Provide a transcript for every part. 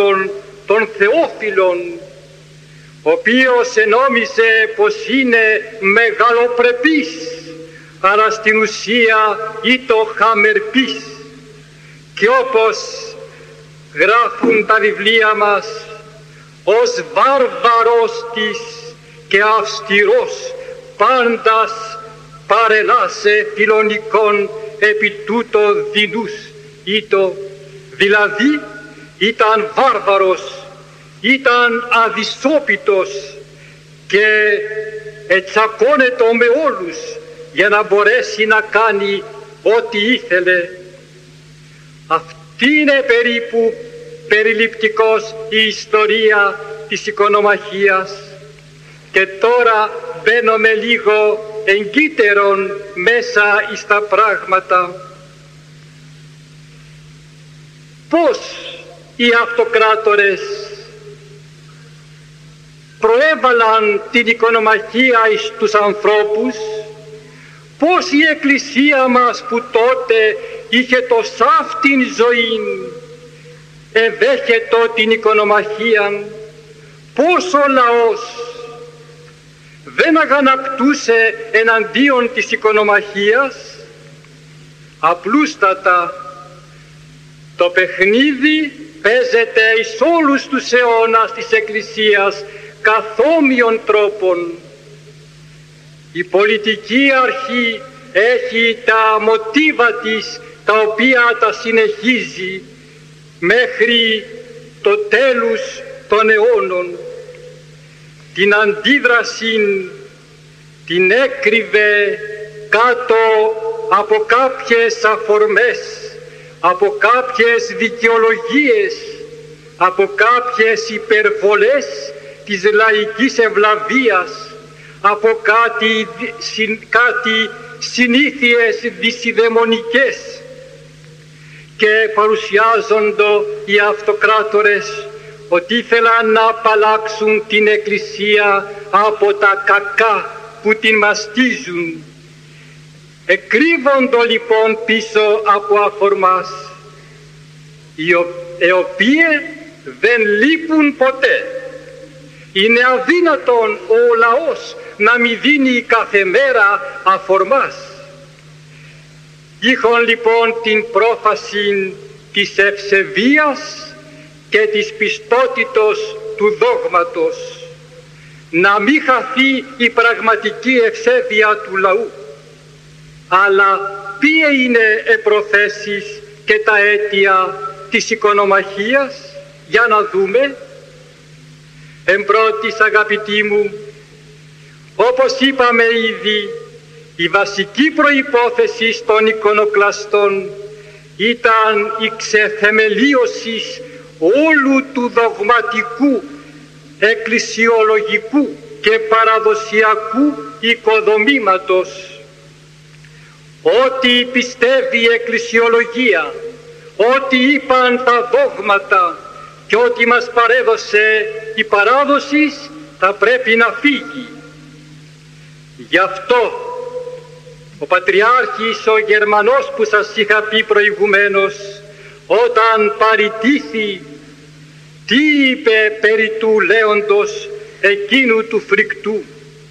αυτόν τον Θεόφιλον, ο οποίος ενόμιζε πως είναι μεγαλοπρεπής, αλλά στην ουσία ήτο χαμερπής, και όπως γράφουν τα βιβλία μας, ως βάρβαρος της και αυστηρός πάντας παρελάσε φιλονικών επί τούτο δεινούς ήτο, δηλαδή ήταν βάρβαρος, ήταν αδυσόπιτος και ετσακώνετο με όλους για να μπορέσει να κάνει ό,τι ήθελε. Αυτή είναι περίπου περιληπτικός η ιστορία της οικονομαχίας. Και τώρα μπαίνουμε λίγο εγκύτερον μέσα εις τα πράγματα. Πώς οι αυτοκράτορες προέβαλαν την οικονομαχία εις τους ανθρώπους, πώς η Εκκλησία μας που τότε είχε το σάφτην ζωήν εδέχετο την οικονομαχία, πώς ο λαός δεν αγανακτούσε εναντίον της οικονομαχίας. Απλούστατα το παιχνίδι παίζεται εις όλους τους αιώνας της Εκκλησίας καθόμοιων τρόπων. Η πολιτική αρχή έχει τα μοτίβα της, τα οποία τα συνεχίζει μέχρι το τέλος των αιώνων. Την αντίδραση την έκρυβε κάτω από κάποιες αφορμές, από κάποιες δικαιολογίες, από κάποιες υπερβολές της λαϊκής ευλαβίας, από κάτι συνήθειες δυσιδαιμονικές, και παρουσιάζονται οι αυτοκράτορες ότι ήθελαν να απαλλάξουν την Εκκλησία από τα κακά που την μαστίζουν. Εκρύβονται λοιπόν πίσω από αφορμάς, οι οποίες δεν λείπουν ποτέ. Είναι αδύνατον ο λαός να μη δίνει κάθε μέρα αφορμάς. Είχαν λοιπόν την πρόφαση της ευσεβίας και της πιστότητος του δόγματος, να μην χαθεί η πραγματική ευσέβεια του λαού. Αλλά ποια είναι οι προθέσεις και τα αίτια της οικονομαχίας? Για να δούμε. Εμπρότης, αγαπητοί μου, όπως είπαμε ήδη, η βασική προϋπόθεση των εικονοκλαστών ήταν η ξεθεμελίωση όλου του δογματικού, εκκλησιολογικού και παραδοσιακού οικοδομήματος. Ό,τι πιστεύει η εκκλησιολογία, ό,τι είπαν τα δόγματα και ό,τι μας παρέδωσε η παράδοση θα πρέπει να φύγει. Γι' αυτό ο Πατριάρχης ο Γερμανός που σας είχα πει προηγουμένως, όταν παρητήθη, τι είπε περί του λέοντος εκείνου του φρικτού?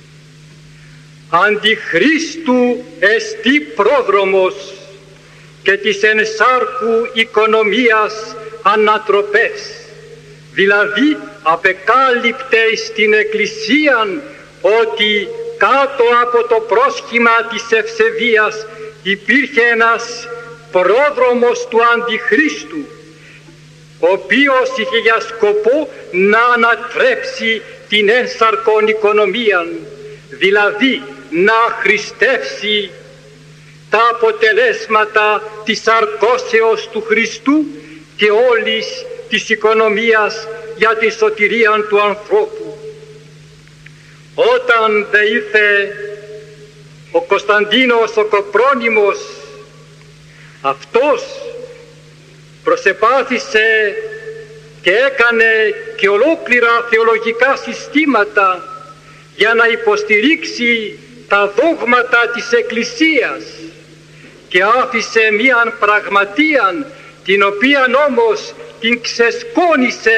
Αντιχρίστου εστί πρόδρομος και της ενσάρκου οικονομίας ανατροπές. Δηλαδή απεκάλυπτε στην Εκκλησίαν ότι κάτω από το πρόσχημα της ευσεβίας υπήρχε ένας πρόδρομος του Αντιχρίστου, ο οποίος είχε για σκοπό να ανατρέψει την ένσαρκον οικονομία, δηλαδή να χριστεύσει τα αποτελέσματα της αρκώσεως του Χριστού και όλης της οικονομίας για τη σωτηρία του ανθρώπου. Όταν δε ήρθε ο Κωνσταντίνος ο Κοπρόνημος, αυτός προσεπάθησε και έκανε και ολόκληρα θεολογικά συστήματα για να υποστηρίξει τα δόγματα της Εκκλησίας και άφησε μίαν πραγματείαν την οποία όμως την ξεσκόνησε